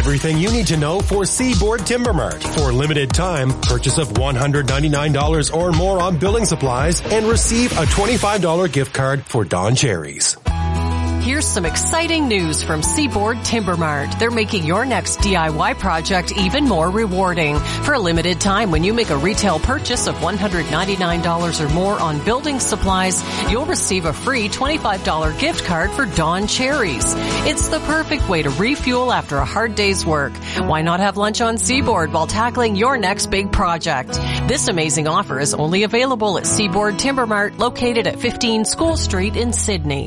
Everything you need to know for Seaboard Timber Mart. For limited time, purchase of $199 or more on building supplies and receive a $25 gift card for Don Cherries. Here's some exciting news from Seaboard Timber Mart. They're making your next DIY project even more rewarding. For a limited time, when you make a retail purchase of $199 or more on building supplies, you'll receive a free $25 gift card for Don Cherries. It's the perfect way to refuel after a hard day's work. Why not have lunch on Seaboard while tackling your next big project? This amazing offer is only available at Seaboard Timber Mart, located at 15 School Street in Sydney.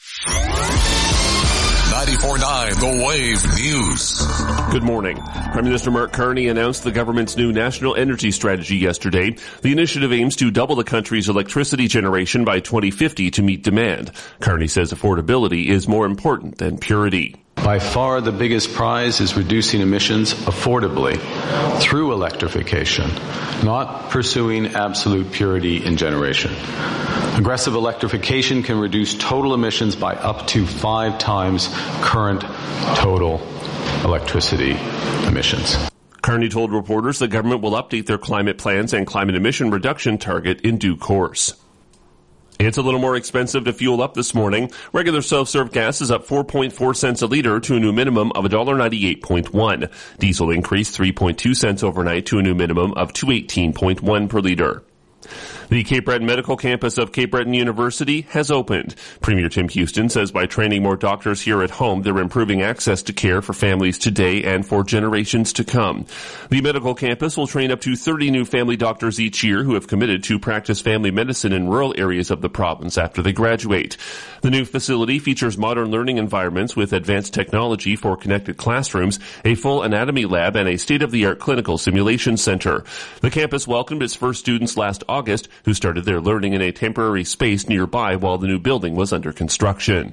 94.9 The Wave News. Good morning. Prime Minister Mark Carney announced the government's new national energy strategy yesterday. The initiative aims to double the country's electricity generation by 2050 to meet demand. Carney says affordability is more important than purity. By far the biggest prize is reducing emissions affordably through electrification, not pursuing absolute purity in generation. Aggressive electrification can reduce total emissions by up to 5 times current total electricity emissions. Carney told reporters the government will update their climate plans and climate emission reduction target in due course. It's a little more expensive to fuel up this morning. Regular self-serve gas is up 4.4 cents a liter to a new minimum of $1.98.1. Diesel increased 3.2 cents overnight to a new minimum of $2.18.1 per liter. The Cape Breton Medical Campus of Cape Breton University has opened. Premier Tim Houston says by training more doctors here at home, they're improving access to care for families today and for generations to come. The medical campus will train up to 30 new family doctors each year who have committed to practice family medicine in rural areas of the province after they graduate. The new facility features modern learning environments with advanced technology for connected classrooms, a full anatomy lab, and a state-of-the-art clinical simulation center. The campus welcomed its first students last August, who started their learning in a temporary space nearby while the new building was under construction.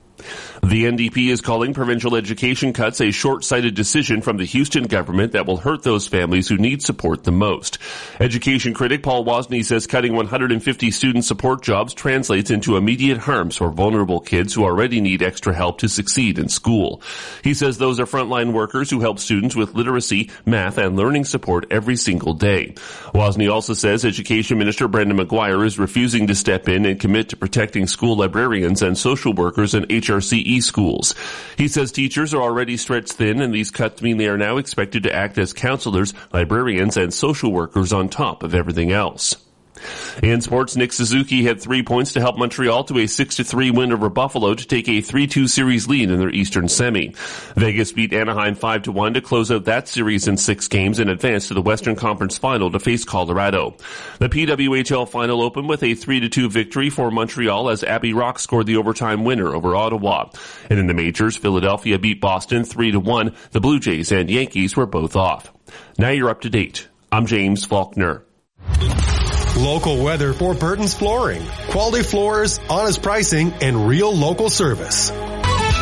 The NDP is calling provincial education cuts a short-sighted decision from the Houston government that will hurt those families who need support the most. Education critic Paul Wozni says cutting 150 student support jobs translates into immediate harms for vulnerable kids who already need extra help to succeed in school. He says those are frontline workers who help students with literacy, math, and learning support every single day. Wozni also says Education Minister Brendan McGuire is refusing to step in and commit to protecting school librarians and social workers in HRCE schools. He says teachers are already stretched thin, and these cuts mean they are now expected to act as counselors, librarians, and social workers on top of everything else. In sports, Nick Suzuki had 3 points to help Montreal to a 6-3 win over Buffalo to take a 3-2 series lead in their Eastern semi. Vegas beat Anaheim 5-1 to close out that series in 6 games and advance to the Western Conference Final to face Colorado. The PWHL Final opened with a 3-2 victory for Montreal as Abby Rock scored the overtime winner over Ottawa. And in the majors, Philadelphia beat Boston 3-1. The Blue Jays and Yankees were both off. Now you're up to date. I'm James Faulkner. Local weather for Burton's Flooring. Quality floors, honest pricing, and real local service.